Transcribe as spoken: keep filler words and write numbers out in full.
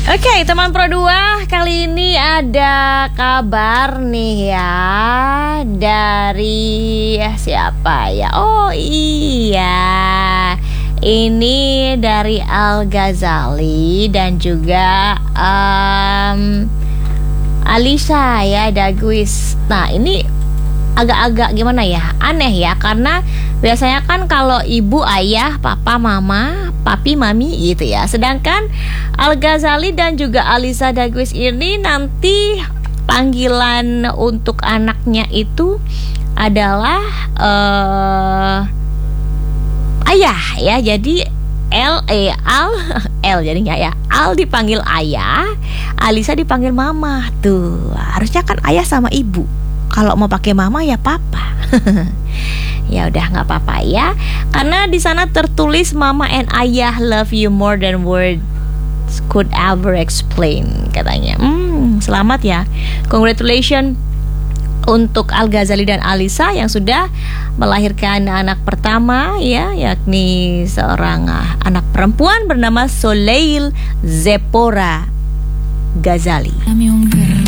Oke, teman Pro dua, kali ini ada kabar nih ya dari siapa ya? Oh iya, ini dari Al-Ghazali dan juga um, Alisa ya, Daguis. Nah ini agak-agak gimana ya, aneh ya, karena biasanya kan kalau ibu, ayah, papa, mama, papi, mami gitu ya. Sedangkan Al-Ghazali dan juga Alisa Daguis ini nanti panggilan untuk anaknya itu adalah uh, ayah ya. Jadi L E Al L jadinya ya. Al dipanggil ayah, Alisa dipanggil mama. Tuh, harusnya kan ayah sama ibu. Kalau mau pakai mama ya papa. Ya udah nggak apa-apa ya, karena di sana tertulis mama and ayah love you more than words could ever explain katanya. Hmm, selamat ya, congratulations untuk Al-Ghazali dan Alisa yang sudah melahirkan anak pertama ya, yakni seorang uh, anak perempuan bernama Soleil Zepora Ghazali.